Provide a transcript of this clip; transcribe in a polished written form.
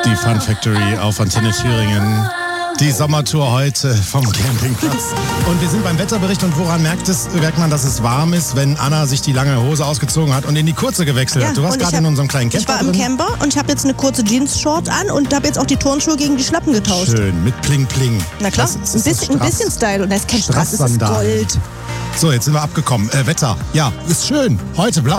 Die Fun Factory auf Antenne Thüringen. Die Sommertour heute vom Campingplatz. Und wir sind beim Wetterbericht und woran merkt man, dass es warm ist, wenn Anna sich die lange Hose ausgezogen hat und in die kurze gewechselt hat? Du warst gerade in unserem kleinen Camper. Ich war im Camper und ich habe jetzt eine kurze Jeans-Short an und habe jetzt auch die Turnschuhe gegen die Schlappen getauscht. Schön, mit Pling Pling. Na klar, ein bisschen Style und da ist kein Strass, es ist Gold. So, jetzt sind wir abgekommen. Wetter, ja, ist schön. Heute blau.